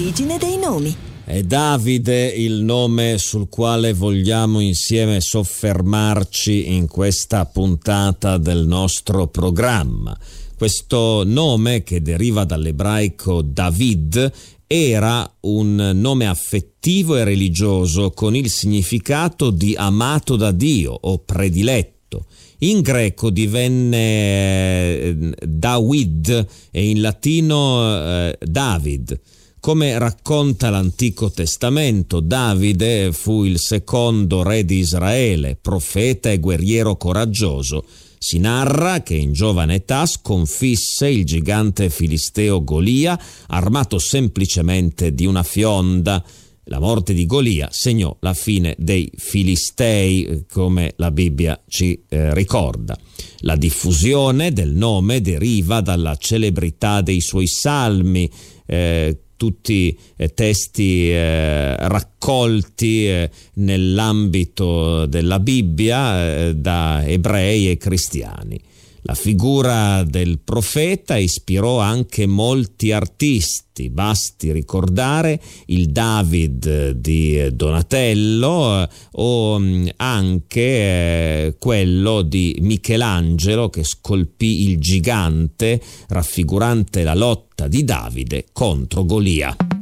l'origine dei nomi. È Davide il nome sul quale vogliamo insieme soffermarci in questa puntata del nostro programma. Questo nome, che deriva dall'ebraico David, era un nome affettivo e religioso con il significato di amato da Dio o prediletto. In greco divenne Dawid e in latino David. Come racconta l'Antico Testamento, Davide fu il secondo re di Israele, profeta e guerriero coraggioso. Si narra che in giovane età sconfisse il gigante filisteo Golia, armato semplicemente di una fionda. La morte di Golia segnò la fine dei Filistei, come la Bibbia ci ricorda. La diffusione del nome deriva dalla celebrità dei suoi salmi, tutti testi raccolti nell'ambito della Bibbia da ebrei e cristiani. La figura del profeta ispirò anche molti artisti, basti ricordare il David di Donatello o anche quello di Michelangelo, che scolpì il gigante raffigurante la lotta di Davide contro Golia.